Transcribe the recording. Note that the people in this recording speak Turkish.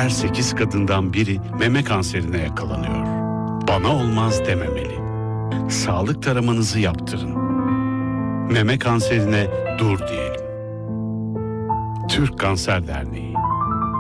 her 8 kadından biri meme kanserine yakalanıyor. Bana olmaz dememeli. Sağlık taramanızı yaptırın. Meme kanserine dur diyelim. Türk Kanser Derneği.